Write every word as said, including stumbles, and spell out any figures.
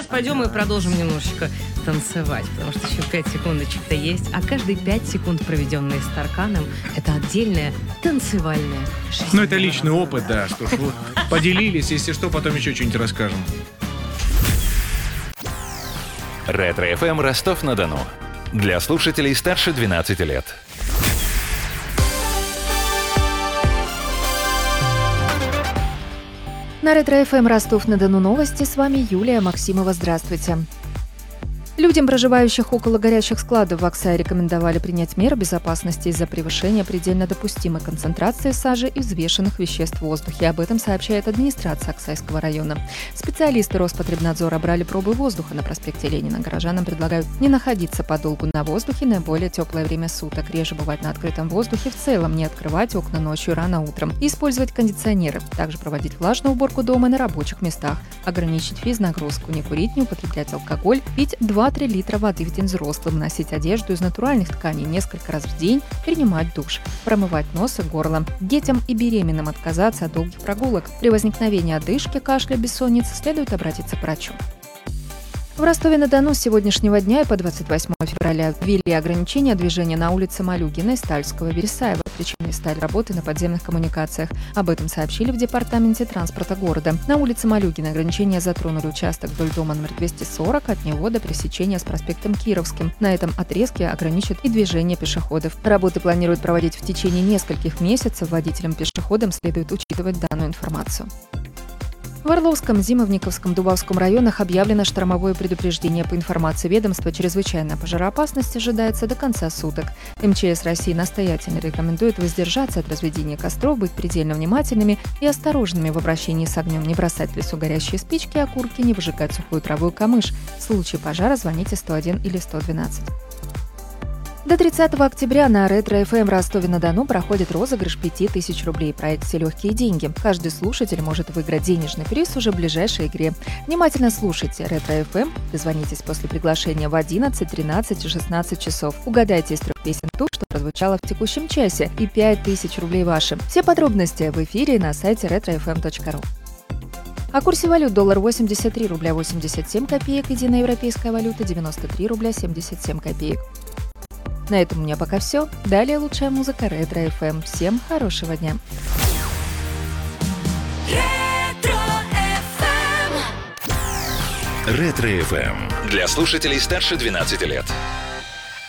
сейчас пойдем и продолжим немножечко танцевать, потому что еще пять секундочек-то есть, а каждые пять секунд, проведенные с Тарканом, это отдельная танцевальная жизнь. Ну, это личный опыт, да, что ж, вот, поделились, если что, потом еще что-нибудь расскажем. Ретро-эф эм Ростов-на-Дону. Для слушателей старше двенадцати лет. На Ретро-эф эм Ростов-на-Дону новости. С вами Юлия Максимова. Здравствуйте. Людям, проживающих около горящих складов в Аксае, рекомендовали принять меры безопасности из-за превышения предельно допустимой концентрации сажи и взвешенных веществ в воздухе. Об этом сообщает администрация Аксайского района. Специалисты Роспотребнадзора брали пробы воздуха на проспекте Ленина. Горожанам предлагают не находиться подолгу на воздухе наиболее теплое время суток, реже бывать на открытом воздухе, в целом не открывать окна ночью рано утром и использовать кондиционеры. Также проводить влажную уборку дома и на рабочих местах, ограничить физнагрузку, не курить, не употреблять алкоголь, пить два-три литра воды в день взрослым, носить одежду из натуральных тканей несколько раз в день, принимать душ, промывать нос и горло. Детям и беременным отказаться от долгих прогулок. При возникновении одышки, кашля, бессонницы следует обратиться к врачу. В Ростове-на-Дону с сегодняшнего дня и по двадцать восьмое февраля ввели ограничения движения на улице Малюгиной, Стальского, Вересаева. Причиной стали работы на подземных коммуникациях. Об этом сообщили в департаменте транспорта города. На улице Малюгиной ограничения затронули участок вдоль дома номер двести сорок от него до пересечения с проспектом Кировским. На этом отрезке ограничат и движение пешеходов. Работы планируют проводить в течение нескольких месяцев. Водителям-пешеходам следует учитывать данную информацию. В Орловском, Зимовниковском, Дубовском районах объявлено штормовое предупреждение. По информации ведомства, чрезвычайная пожароопасность ожидается до конца суток. эм че эс России настоятельно рекомендует воздержаться от разведения костров, быть предельно внимательными и осторожными в обращении с огнем, не бросать в лесу горящие спички и окурки, не выжигать сухую траву и камыш. В случае пожара звоните сто один или сто двенадцать. До тридцатого октября на Ретро-эф эм Ростове-на-Дону проходит розыгрыш пяти тысяч рублей в проекте «Легкие деньги». Каждый слушатель может выиграть денежный приз уже в ближайшей игре. Внимательно слушайте Ретро-эф эм, дозвонитесь после приглашения в одиннадцать, тринадцать и шестнадцать часов. Угадайте из трех песен ту, что прозвучало в текущем часе, и пять тысяч рублей ваши. Все подробности в эфире на сайте ретро эф эм точка ру. О курсе валют: доллар восемьдесят три рубля восемьдесят семь копеек, единоевропейская валюта девяносто три рубля семьдесят семь копеек. На этом у меня пока все. Далее лучшая музыка Ретро-эф эм. Всем хорошего дня. Ретро-эф эм. Для слушателей старше двенадцати лет.